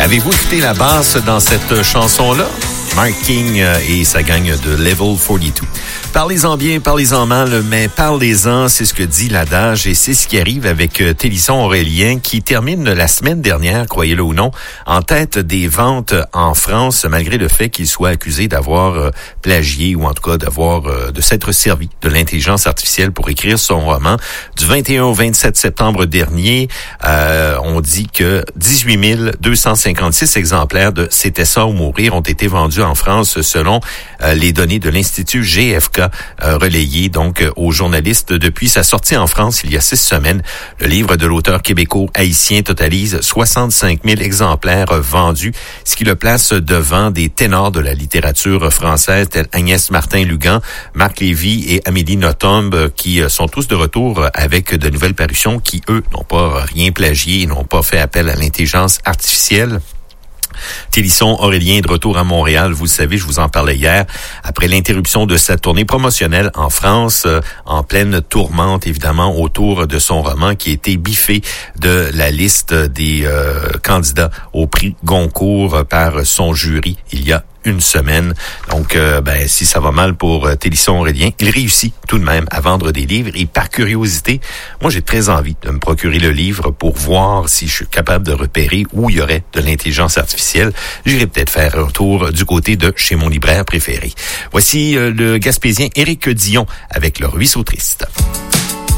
Avez-vous écouté la basse dans cette chanson-là? Mark King et sa gang de Level 42. Parlez-en bien, parlez-en mal, mais parlez-en, c'est ce que dit l'adage et c'est ce qui arrive avec Télisson Aurélien qui termine la semaine dernière, croyez-le ou non, en tête des ventes en France, malgré le fait qu'il soit accusé d'avoir plagié ou en tout cas de s'être servi de l'intelligence artificielle pour écrire son roman. Du 21 au 27 septembre dernier, on dit que 18 256 exemplaires de C'était ça ou mourir ont été vendus en France selon les données de l'Institut GFK relayées donc aux journalistes depuis sa sortie en France il y a 6 semaines. Le livre de l'auteur québéco-haïtien totalise 65 000 exemplaires vendus, ce qui le place devant des ténors de la littérature française tels Agnès Martin-Lugan, Marc Lévy et Amélie Nothomb qui sont tous de retour avec de nouvelles parutions qui, eux, n'ont pas rien plagié, n'ont pas fait appel à l'intelligence artificielle. Télisson Aurélien de retour à Montréal, vous le savez, je vous en parlais hier, après l'interruption de sa tournée promotionnelle en France, en pleine tourmente évidemment autour de son roman qui a été biffé de la liste des candidats au prix Goncourt par son jury il y a une semaine. Donc, si ça va mal pour Télisson Aurélien, il réussit tout de même à vendre des livres. Et par curiosité, moi, j'ai très envie de me procurer le livre pour voir si je suis capable de repérer où il y aurait de l'intelligence artificielle. J'irai peut-être faire un tour du côté de chez mon libraire préféré. Voici le Gaspésien Éric Dion avec Le Ruisseau triste.